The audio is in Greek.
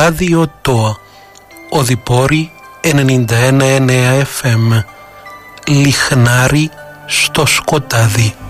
ράδιο ΤΟΑ, Οδυπόρη 91,9 FM, Λιχνάρι στο σκοτάδι.